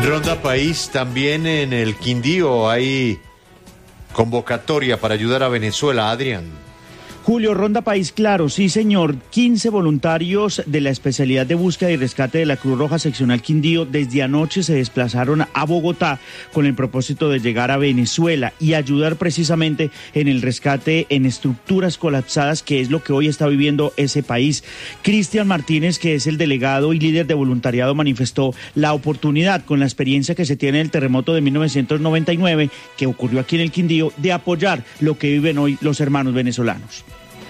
Ronda País, también en el Quindío hay convocatoria para ayudar a Venezuela, Adrián. Julio, Ronda País, claro, sí señor, 15 voluntarios de la especialidad de búsqueda y rescate de la Cruz Roja Seccional Quindío desde anoche se desplazaron a Bogotá con el propósito de llegar a Venezuela y ayudar precisamente en el rescate en estructuras colapsadas, que es lo que hoy está viviendo ese país. Cristian Martínez, que es el delegado y líder de voluntariado, manifestó la oportunidad, con la experiencia que se tiene del terremoto de 1999 que ocurrió aquí en el Quindío, de apoyar lo que viven hoy los hermanos venezolanos.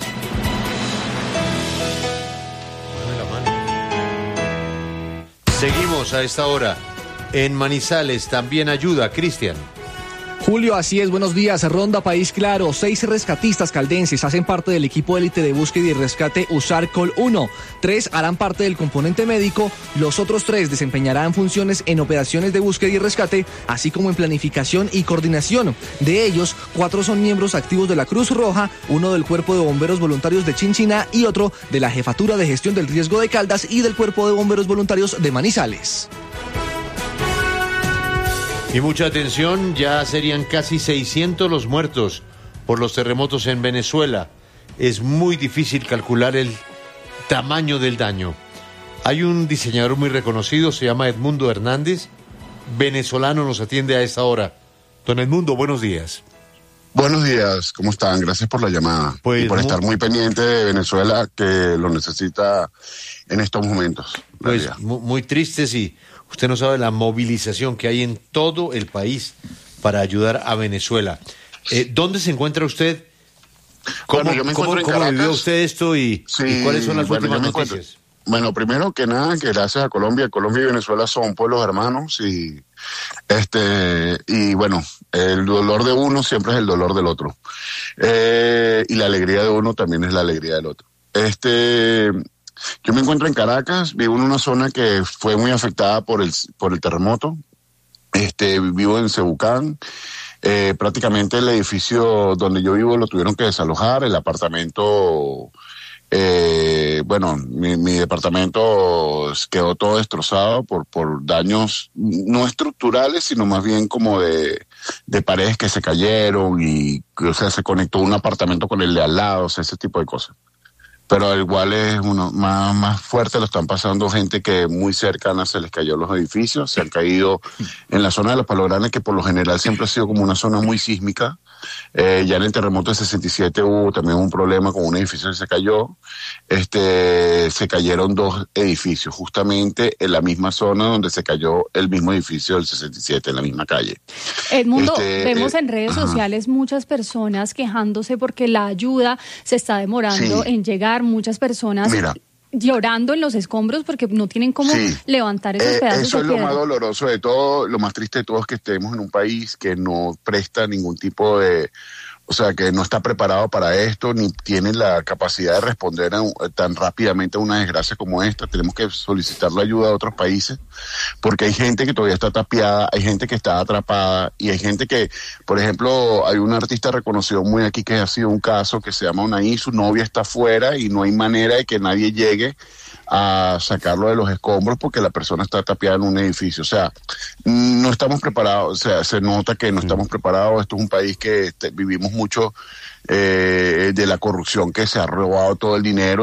Seguimos a esta hora. En Manizales también ayuda, Cristian. Julio, así es, buenos días. Ronda País, claro, 6 rescatistas caldenses hacen parte del equipo élite de búsqueda y rescate USAR-COL 1. 3 harán parte del componente médico, los otros 3 desempeñarán funciones en operaciones de búsqueda y rescate, así como en planificación y coordinación. De ellos, 4 son miembros activos de la Cruz Roja, 1 del Cuerpo de Bomberos Voluntarios de Chinchiná y otro de la Jefatura de Gestión del Riesgo de Caldas y del Cuerpo de Bomberos Voluntarios de Manizales. Y mucha atención, ya serían casi 600 los muertos por los terremotos en Venezuela. Es muy difícil calcular el tamaño del daño. Hay un diseñador muy reconocido, se llama Edmundo Hernández, venezolano, nos atiende a esta hora. Don Edmundo, buenos días. Buenos días, ¿cómo están? Gracias por la llamada y por estar muy pendiente de Venezuela, que lo necesita en estos momentos. Pues muy tristes, y usted no sabe la movilización que hay en todo el país para ayudar a Venezuela. ¿Dónde se encuentra usted? ¿Cómo vivió usted esto y cuáles son las últimas noticias? Bueno, primero que nada, que gracias a Colombia y Venezuela son pueblos hermanos y bueno, el dolor de uno siempre es el dolor del otro. Y la alegría de uno también es la alegría del otro. Yo me encuentro en Caracas, vivo en una zona que fue muy afectada por el terremoto. Vivo en Cebucán. Prácticamente el edificio donde yo vivo lo tuvieron que desalojar, el apartamento, mi departamento quedó todo destrozado por daños no estructurales, sino más bien como de paredes que se cayeron y, o sea, se conectó un apartamento con el de al lado, o sea, ese tipo de cosas. Pero igual es uno más fuerte, lo están pasando gente que muy cercana se les cayó los edificios, se han caído en la zona de los Palos Grandes, que por lo general siempre ha sido como una zona muy sísmica. Ya en el terremoto de 67 hubo también un problema con un edificio que se cayó. Se cayeron 2 edificios, justamente en la misma zona donde se cayó el mismo edificio del 67, en la misma calle. Edmundo, vemos en redes sociales muchas personas quejándose porque la ayuda se está demorando en llegar, muchas personas llorando en los escombros porque no tienen cómo levantar esos pedazos de piedra. Eso es lo más doloroso de todo, lo más triste de todo es que estemos en un país que no presta ningún tipo de... O sea, que no está preparado para esto, ni tiene la capacidad de responder tan rápidamente a una desgracia como esta. Tenemos que solicitar la ayuda de otros países, porque hay gente que todavía está tapiada, hay gente que está atrapada, y hay gente que, por ejemplo, hay un artista reconocido muy aquí que ha sido un caso que se llama Unaí, su novia está afuera y no hay manera de que nadie llegue a sacarlo de los escombros porque la persona está tapiada en un edificio. O sea, no estamos preparados, o sea, se nota que no estamos preparados. Esto es un país que vivimos mucho de la corrupción, que se ha robado todo el dinero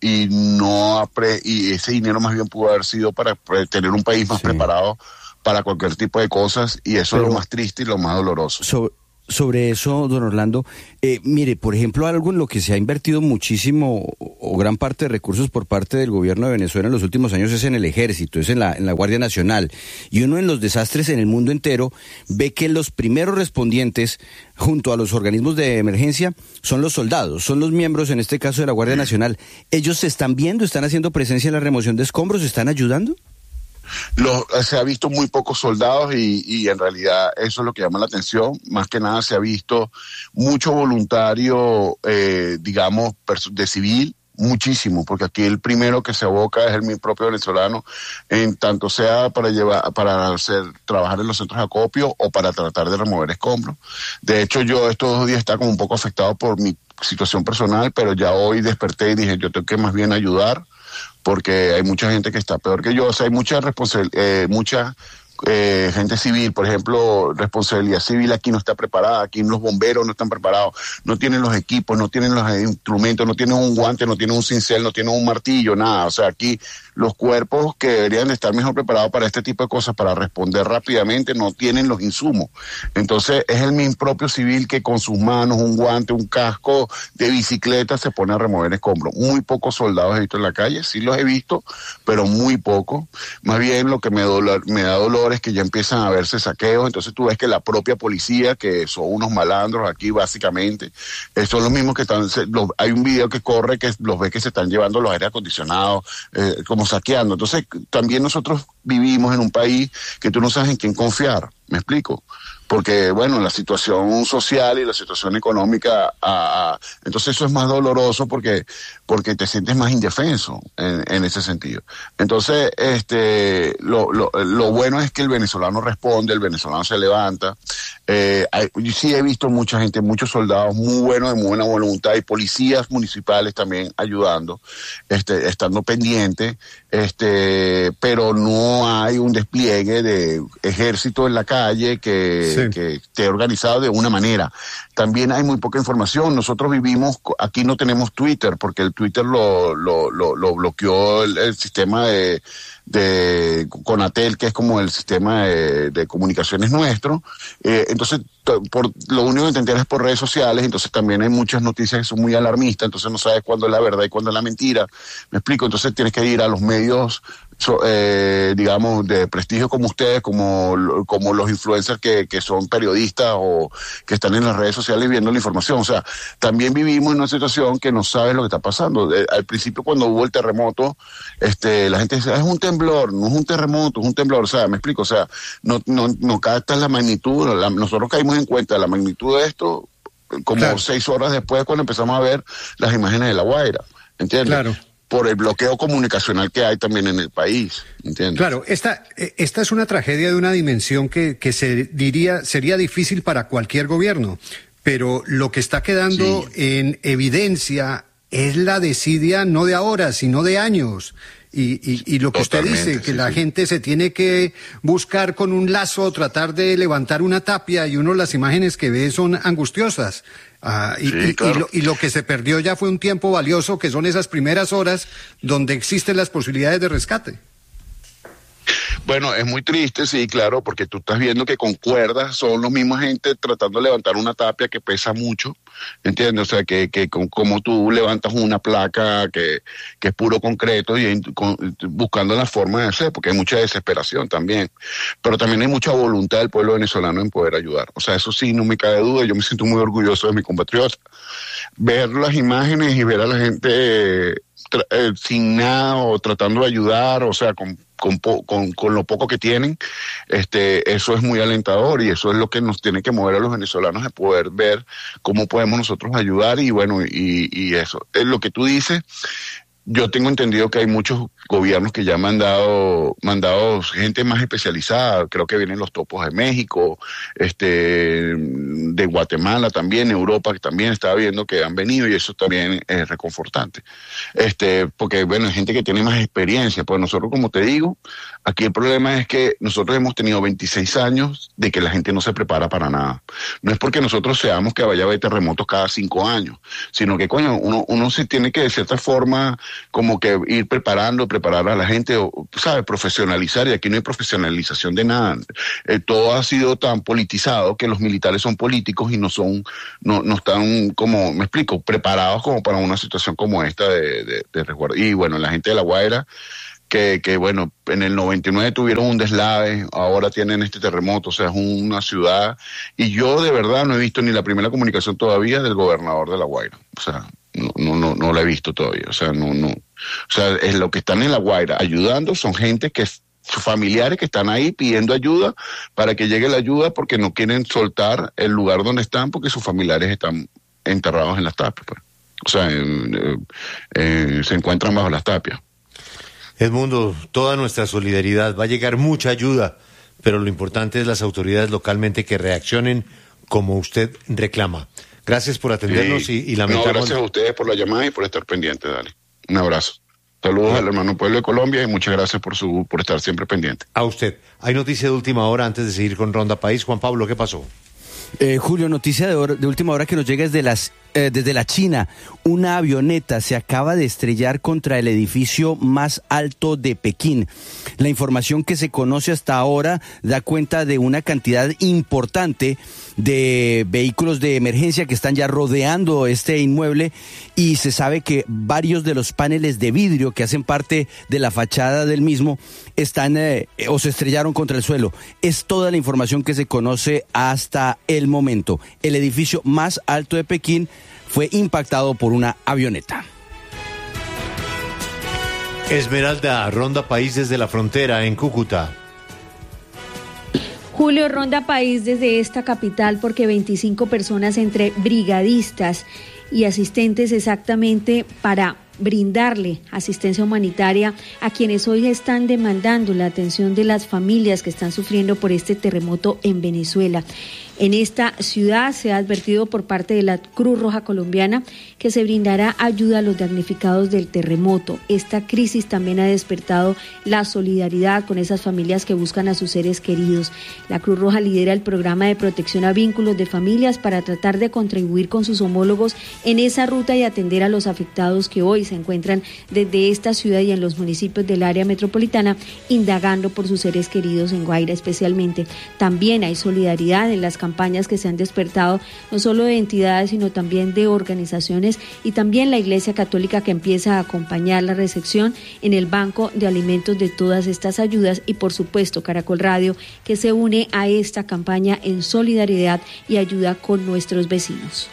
y ese dinero más bien pudo haber sido para tener un país más preparado para cualquier tipo de cosas, y eso es lo más triste y lo más doloroso. Sobre eso, don Orlando, mire, por ejemplo, algo en lo que se ha invertido muchísimo o gran parte de recursos por parte del gobierno de Venezuela en los últimos años es en el ejército, es en la Guardia Nacional. Y uno en los desastres en el mundo entero ve que los primeros respondientes junto a los organismos de emergencia son los soldados, son los miembros, en este caso de la Guardia Nacional. ¿Ellos se están viendo, están haciendo presencia en la remoción de escombros, están ayudando? Se ha visto muy pocos soldados y en realidad eso es lo que llama la atención. Más que nada se ha visto mucho voluntario, de civil, muchísimo, porque aquí el primero que se aboca es mi propio venezolano, en tanto sea para trabajar en los centros de acopio o para tratar de remover escombros. De hecho, yo estos 2 días estaba como un poco afectado por mi situación personal, pero ya hoy desperté y dije, yo tengo que más bien ayudar, porque hay mucha gente que está peor que yo. O sea, hay mucha gente civil, por ejemplo, responsabilidad civil aquí no está preparada, aquí los bomberos no están preparados, no tienen los equipos, no tienen los instrumentos, no tienen un guante, no tienen un cincel, no tienen un martillo, nada. O sea, aquí los cuerpos que deberían de estar mejor preparados para este tipo de cosas, para responder rápidamente, no tienen los insumos. Entonces es el mismo propio civil que con sus manos, un guante, un casco de bicicleta se pone a remover escombros. Muy pocos soldados he visto en la calle, sí los he visto, pero muy pocos. Más bien lo que me da dolor es que ya empiezan a verse saqueos, entonces tú ves que la propia policía, que son unos malandros aquí básicamente, son los mismos que están, hay un video que corre que los ves que se están llevando los aires acondicionados, como saqueando. Entonces también nosotros vivimos en un país que tú no sabes en quién confiar, ¿me explico? Porque, bueno, la situación social y la situación económica, entonces eso es más doloroso porque te sientes más indefenso en ese sentido. Entonces, lo bueno es que el venezolano responde, el venezolano se levanta. Sí he visto mucha gente, muchos soldados muy buenos, de muy buena voluntad, y policías municipales también ayudando, estando pendientes, pero no hay un despliegue de ejército en la calle que esté organizado de una manera. También hay muy poca información. Nosotros vivimos, aquí no tenemos Twitter, porque el Twitter lo bloqueó el sistema de Conatel, que es como el sistema de comunicaciones nuestro. Entonces, lo único que te enteras es por redes sociales, entonces también hay muchas noticias que son muy alarmistas, entonces no sabes cuándo es la verdad y cuándo es la mentira. ¿Me explico? Entonces tienes que ir a los medios, digamos, de prestigio como ustedes, como los influencers que son periodistas o que están en las redes sociales viendo la información. O sea, también vivimos en una situación que no sabes lo que está pasando. Al principio, cuando hubo el terremoto, la gente decía, es un temblor, no es un terremoto, es un temblor. O sea, me explico, o sea, no captas la magnitud. Nosotros caímos en cuenta de la magnitud de esto como 6 horas después, cuando empezamos a ver las imágenes de La Guaira, ¿entiendes? Claro. Por el bloqueo comunicacional que hay también en el país, ¿entiendes? Claro, esta es una tragedia de una dimensión que sería difícil para cualquier gobierno, pero lo que está quedando en evidencia es la desidia no de ahora, sino de años. Y lo que usted dice, que la gente se tiene que buscar con un lazo, tratar de levantar una tapia, y las imágenes que ve son angustiosas. Claro. Y lo que se perdió ya fue un tiempo valioso, que son esas primeras horas donde existen las posibilidades de rescate. Bueno, es muy triste, sí, claro, porque tú estás viendo que con cuerdas son los mismos gente tratando de levantar una tapia que pesa mucho, ¿entiendes? O sea, que como tú levantas una placa que es puro concreto y buscando la forma de hacer, porque hay mucha desesperación también, pero también hay mucha voluntad del pueblo venezolano en poder ayudar. O sea, eso sí, no me cabe duda, yo me siento muy orgulloso de mi compatriota. Ver las imágenes y ver a la gente sin nada o tratando de ayudar, o sea, con lo poco que tienen, eso es muy alentador, y eso es lo que nos tiene que mover a los venezolanos, de poder ver cómo podemos nosotros ayudar. Y bueno, y eso es lo que tú dices. Yo tengo entendido que hay muchos gobiernos que ya han mandado gente más especializada. Creo que vienen los topos de México, de Guatemala también, Europa, que también estaba viendo que han venido, y eso también es reconfortante. Porque bueno, hay gente que tiene más experiencia. Pues nosotros, como te digo, aquí el problema es que nosotros hemos tenido 26 años de que la gente no se prepara para nada. No es porque nosotros seamos que vaya a haber terremotos cada 5 años, sino que, coño, uno se tiene que, de cierta forma, como que ir preparar a la gente, ¿sabes? Profesionalizar, y aquí no hay profesionalización de nada. Todo ha sido tan politizado que los militares son políticos y no están, como, me explico, preparados como para una situación como esta de resguardo. Y bueno, la gente de La Guaira, que bueno, en el 99 tuvieron un deslave, ahora tienen este terremoto, o sea, es una ciudad, y yo de verdad no he visto ni la primera comunicación todavía del gobernador de La Guaira. O sea, no la he visto todavía. O sea, o sea, es lo que están en La Guaira ayudando, son gente que sus familiares que están ahí pidiendo ayuda para que llegue la ayuda, porque no quieren soltar el lugar donde están, porque sus familiares están enterrados en las tapias, pues. O sea, se encuentran bajo las tapias. Edmundo, toda nuestra solidaridad, va a llegar mucha ayuda, pero lo importante es las autoridades localmente que reaccionen como usted reclama. Gracias por atendernos y lamentamos. No, gracias a ustedes por la llamada y por estar pendientes, dale. Un abrazo. Saludos al hermano pueblo de Colombia y muchas gracias por estar siempre pendiente. A usted. Hay noticia de última hora antes de seguir con Ronda País. Juan Pablo, ¿qué pasó? Julio, noticia de última hora que nos llega desde la China. Una avioneta se acaba de estrellar contra el edificio más alto de Pekín. La información que se conoce hasta ahora da cuenta de una cantidad importante de vehículos de emergencia que están ya rodeando este inmueble, y se sabe que varios de los paneles de vidrio que hacen parte de la fachada del mismo están o se estrellaron contra el suelo. Es toda la información que se conoce hasta el momento. El edificio más alto de Pekín fue impactado por una avioneta. Esmeralda, Ronda País desde la frontera en Cúcuta. Julio, Ronda País desde esta capital, porque 25 personas entre brigadistas y asistentes exactamente para brindarle asistencia humanitaria a quienes hoy están demandando la atención de las familias que están sufriendo por este terremoto en Venezuela. En esta ciudad se ha advertido por parte de la Cruz Roja Colombiana que se brindará ayuda a los damnificados del terremoto. Esta crisis también ha despertado la solidaridad con esas familias que buscan a sus seres queridos. La Cruz Roja lidera el programa de protección a vínculos de familias para tratar de contribuir con sus homólogos en esa ruta y atender a los afectados que hoy se encuentran desde esta ciudad y en los municipios del área metropolitana indagando por sus seres queridos en Guaira especialmente. También hay solidaridad en las campañas que se han despertado, no solo de entidades, sino también de organizaciones, y también la Iglesia Católica, que empieza a acompañar la recepción en el banco de alimentos de todas estas ayudas, y por supuesto Caracol Radio, que se une a esta campaña en solidaridad y ayuda con nuestros vecinos.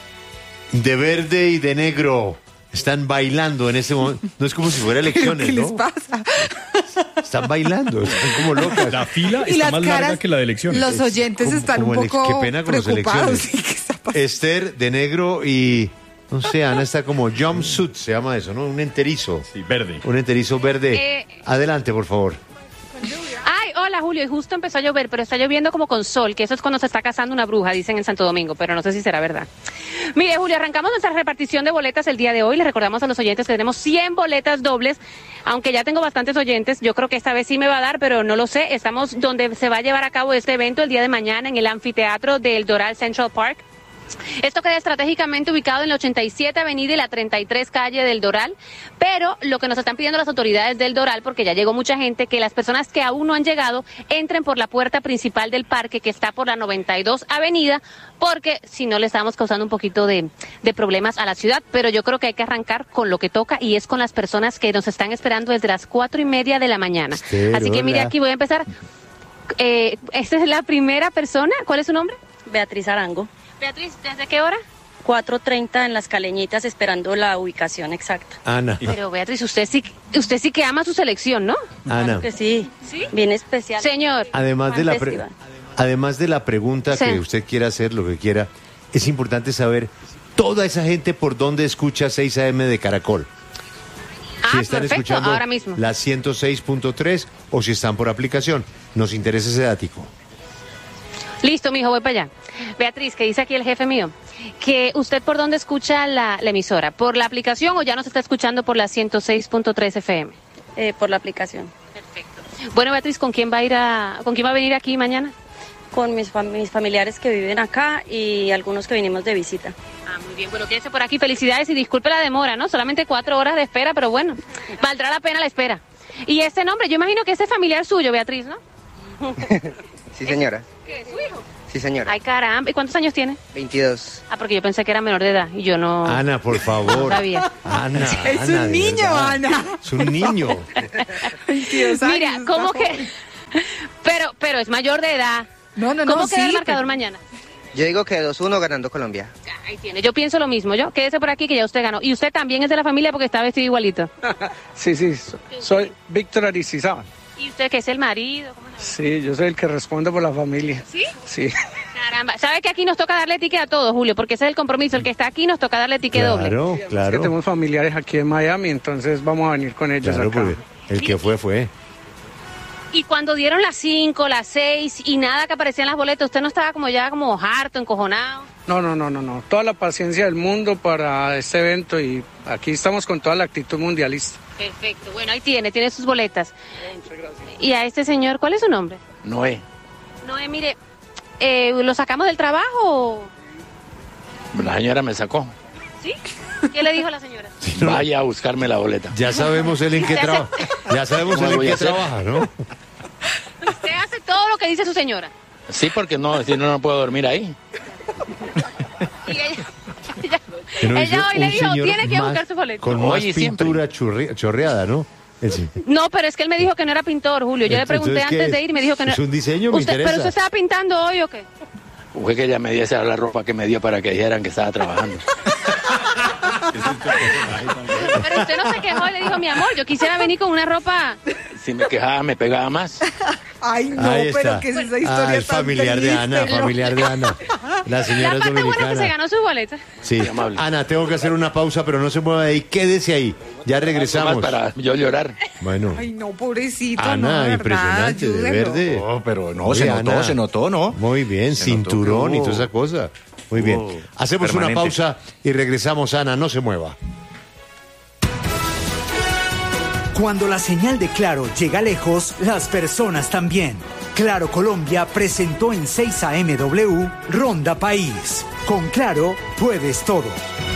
De verde y de negro están bailando en este momento. No es como si fuera elecciones, ¿Qué ¿no? les pasa? Están bailando, están como locas. La fila está más larga que la de elecciones. Los oyentes están un poco qué pena con las preocupados. elecciones. ¿Qué está pasando? Esther de negro y, no sé, Ana está como jumpsuit, se llama eso, ¿no? Un enterizo. Sí, verde. Un enterizo verde. Adelante, por favor. Ay, hola Julio, y justo empezó a llover, pero está lloviendo como con sol, que eso es cuando se está casando una bruja, dicen en Santo Domingo, pero no sé si será verdad. Mire, Julio, arrancamos nuestra repartición de boletas el día de hoy. Les recordamos a los oyentes que tenemos 100 boletas dobles, aunque ya tengo bastantes oyentes. Yo creo que esta vez sí me va a dar, pero no lo sé. Estamos donde se va a llevar a cabo este evento el día de mañana en el anfiteatro del Doral Central Park. Esto queda estratégicamente ubicado en la 87 Avenida y la 33 Calle del Doral, pero lo que nos están pidiendo las autoridades del Doral, porque ya llegó mucha gente, que las personas que aún no han llegado entren por la puerta principal del parque, que está por la 92 Avenida, porque si no le estamos causando un poquito de problemas a la ciudad. Pero yo creo que hay que arrancar con lo que toca, y es con las personas que nos están esperando desde las 4:30 de la mañana. Así que mire, aquí voy a empezar. Esta es la primera persona. ¿Cuál es su nombre? Beatriz Arango. Beatriz, ¿desde qué hora? 4:30 en Las Caleñitas, esperando la ubicación exacta. Ana. Pero Beatriz, usted sí que ama su selección, ¿no? Ana. Claro que sí. ¿Sí? Bien especial. Señor. Además de la pregunta Sí. que usted quiera hacer, lo que quiera, es importante saber toda esa gente por dónde escucha 6 AM de Caracol. Si están perfecto, escuchando ahora mismo. la 106.3 o si están por aplicación. Nos interesa ese dático. Listo, mijo, voy para allá. Beatriz, que dice aquí el jefe mío, que usted por dónde escucha la emisora, ¿por la aplicación o ya nos está escuchando por la 106.3 FM? Por la aplicación. Perfecto. Bueno, Beatriz, ¿con quién va a venir aquí mañana? Con mis familiares que viven acá y algunos que vinimos de visita. Ah, muy bien. Bueno, quédese por aquí. Felicidades y disculpe la demora, ¿no? Solamente 4 horas de espera, pero bueno, valdrá la pena la espera. Y este nombre, yo imagino que ese es familiar suyo, Beatriz, ¿no? Sí, señora. ¿Qué es su hijo? Sí, señora. Ay, caramba. ¿Y cuántos años tiene? 22. Ah, porque yo pensé que era menor de edad y yo no... Ana, por favor. No sabía. Ana, Es Ana, un de niño, verdad. Ana. Es un niño. 22 años, Mira, ¿cómo está que...? joven. Pero es mayor de edad. No, ¿Cómo queda el sí, marcador mañana? Yo digo que 2-1 ganando Colombia. Ahí tiene. Yo pienso lo mismo. Quédese por aquí que ya usted ganó. Y usted también es de la familia porque está vestido igualito. Sí, soy Víctor Aristizábal. ¿Y usted qué es el marido? ¿Cómo se llama? Sí, yo soy el que responde por la familia. ¿Sí? Sí. Caramba. ¿Sabe que aquí nos toca darle ticket a todos, Julio? Porque ese es el compromiso. El que está aquí nos toca darle ticket doble. Claro, Es que claro. tenemos familiares aquí en Miami, entonces vamos a venir con ellos Claro, acá. porque el que fue. Y cuando dieron las 5, las 6 y nada que aparecían las boletas, ¿usted no estaba como ya como harto, encojonado? No. Toda la paciencia del mundo para este evento y aquí estamos con toda la actitud mundialista. Perfecto. Bueno, ahí tiene sus boletas. Muchas gracias. Y a este señor, ¿cuál es su nombre? Noé. Noé, mire, ¿lo sacamos del trabajo? La señora me sacó. ¿Sí? ¿Qué le dijo la señora? Sí, no. Vaya a buscarme la boleta. Ya sabemos él en qué trabaja. Ya sabemos él en qué trabaja, ¿no? Usted hace todo lo que dice su señora. Sí, porque si no puedo dormir ahí. Y ella hoy le dijo, tiene que buscar su boleta. Con más pintura chorreada, ¿no? No, pero es que él me dijo que no era pintor, Julio. Yo le pregunté antes de ir y me dijo que no era. Es un diseño, me interesa. ¿Pero usted estaba pintando hoy o qué? Fue que ella me diese la ropa que me dio para que dijeran que estaba trabajando. Pero usted no se quejó y le dijo, mi amor, yo quisiera venir con una ropa. Si me quejaba, me pegaba más. Ay, no, pero ¿qué es esa historia el familiar tan de Ana, triste, familiar de Ana. La señora la parte dominicana. buena es que se ganó su boleta. Sí. Ana, tengo que hacer una pausa, pero no se mueva de ahí. Quédese ahí. Ya regresamos. Para yo llorar. Bueno. Ay, no, pobrecito. Ana, no, impresionante, de verde. No, pero no, se notó, ¿no? Muy bien, cinturón y toda esa cosa. Muy bien. Hacemos una pausa y regresamos, Ana, no se mueva. Cuando la señal de Claro llega lejos, las personas también. Claro Colombia presentó en 6 AMW Ronda País. Con Claro puedes todo.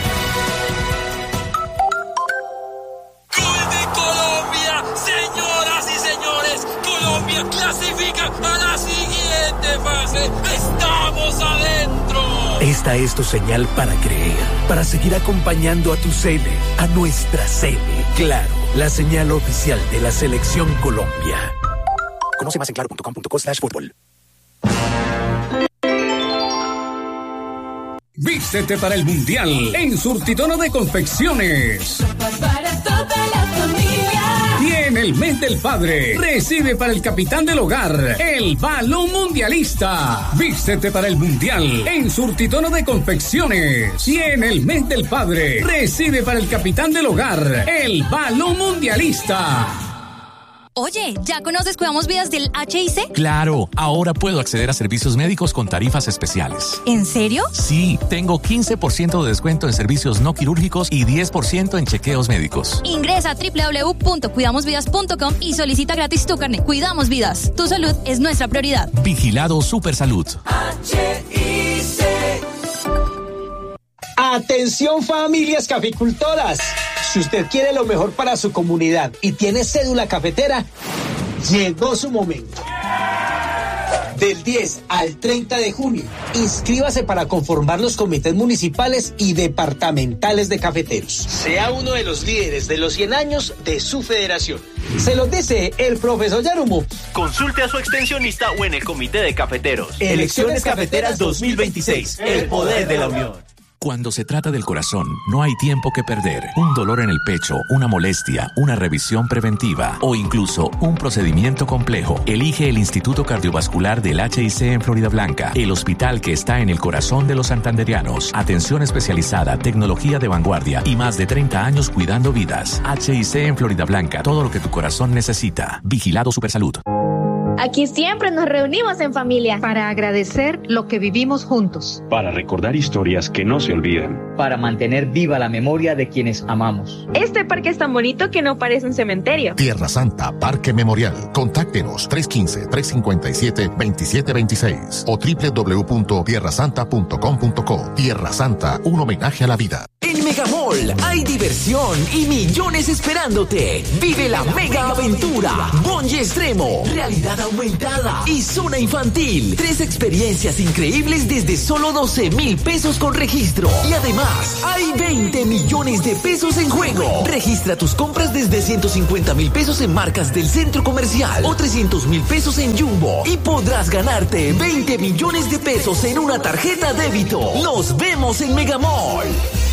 ¡Gol de Colombia! Señoras y señores, Colombia clasifica a la siguiente fase. ¡Estamos adentro! Esta es tu señal para creer, para seguir acompañando a tu Cele, a nuestra Cele. Claro, la señal oficial de la Selección Colombia. Conoce más en claro.com.co/fútbol. Vístete para el Mundial en Surtitono de Confecciones. Para toda la familia. Tiene el mes del padre. Recibe para el capitán del hogar el balón mundialista. Vístete para el Mundial en Surtitono de Confecciones. Tiene el mes del padre. Recibe para el capitán del hogar el balón mundialista. Oye, ¿ya conoces Cuidamos Vidas del HIC? Claro, ahora puedo acceder a servicios médicos con tarifas especiales. ¿En serio? Sí, tengo 15% de descuento en servicios no quirúrgicos y 10% en chequeos médicos. Ingresa a www.cuidamosvidas.com y solicita gratis tu carnet. Cuidamos Vidas. Tu salud es nuestra prioridad. Vigilado Supersalud. HIC. Atención, familias caficultoras. Si usted quiere lo mejor para su comunidad y tiene cédula cafetera, llegó su momento. Del 10 al 30 de junio, inscríbase para conformar los comités municipales y departamentales de cafeteros. Sea uno de los líderes de los 100 años de su federación. Se los dice el profesor Yarumo. Consulte a su extensionista o en el comité de cafeteros. Elecciones Cafeteras 2026. El poder de la unión. Cuando se trata del corazón, no hay tiempo que perder. Un dolor en el pecho, una molestia, una revisión preventiva o incluso un procedimiento complejo. Elige el Instituto Cardiovascular del HIC en Florida Blanca, el hospital que está en el corazón de los santanderianos. Atención especializada, tecnología de vanguardia y más de 30 años cuidando vidas. HIC en Florida Blanca, todo lo que tu corazón necesita. Vigilado Supersalud. Aquí siempre nos reunimos en familia para agradecer lo que vivimos juntos. Para recordar historias que no se olvidan. Para mantener viva la memoria de quienes amamos. Este parque es tan bonito que no parece un cementerio. Tierra Santa Parque Memorial. Contáctenos 315-357-2726 o www.tierrasanta.com.co. Tierra Santa, un homenaje a la vida. En Megamall hay diversión y millones esperándote. Vive la mega aventura. Bungee extremo, realidad aumentada y zona infantil. 3 experiencias increíbles desde solo 12,000 pesos con registro. Y además, hay 20 millones de pesos en juego. Registra tus compras desde 150,000 pesos en marcas del centro comercial o 300,000 pesos en Jumbo. Y podrás ganarte 20 millones de pesos en una tarjeta débito. Nos vemos en Megamall.